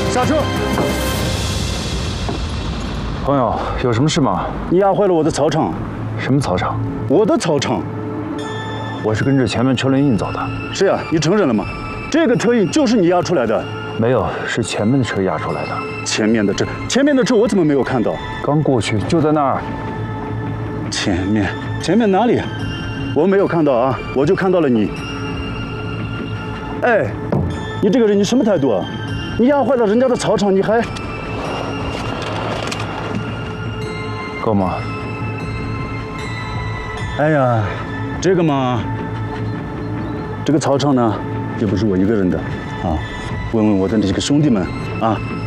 下车！ 朋友，有什么事吗？ 你压坏了我的草场。 什么草场？ 我的草场。 我是跟着前面车轮印走的。 是呀，你承认了吗？这个车印就是你压出来的。 没有，是前面的车压出来的。 前面的车我怎么没有看到？ 刚过去，就在那儿。 前面哪里？我没有看到啊，我就看到了你。哎，你这个人你什么态度啊？你压坏了人家的草场，你还…… 哥们， 哎呀，这个嘛，这个草场呢，也不是我一个人的啊。问问我的这个兄弟们啊，